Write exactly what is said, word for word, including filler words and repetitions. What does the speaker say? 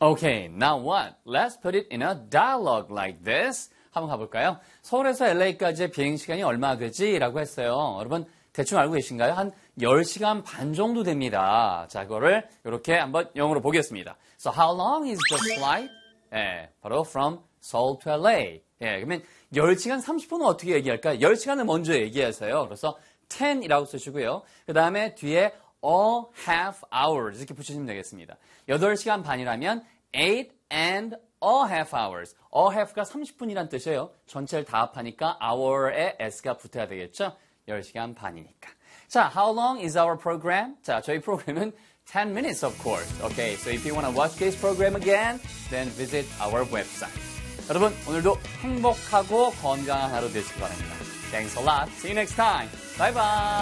Okay, now what? Let's put it in a dialogue like this. 한번 가볼까요? 서울에서 엘에이까지의 비행시간이 얼마 되지? 라고 했어요. 여러분 대충 알고 계신가요? 한 열 시간 반 정도 됩니다. 자, 그거를 이렇게 한번 영어로 보겠습니다. So how long is the flight? 예, 바로 from Seoul to 엘에이. 예, 그러면 열 시간 삼십 분은 어떻게 얘기할까요? 열 시간을 먼저 얘기하세요. 그래서 ten이라고 쓰시고요. 그 다음에 뒤에 a half hours 이렇게 붙이시면 되겠습니다. 여덟 시간 반이라면 eight and a half hours. a half가 삼십 분이란 뜻이에요. 전체를 다 합하니까 hour에 s가 붙어야 되겠죠? 열 시간 반이니까. 자, how long is our program? 자, 저희 프로그램은 ten minutes, of course. Okay, so if you want to watch this program again, then visit our website. 여러분, 오늘도 행복하고 건강한 하루 되시기 바랍니다. Thanks a lot. See you next time. Bye bye.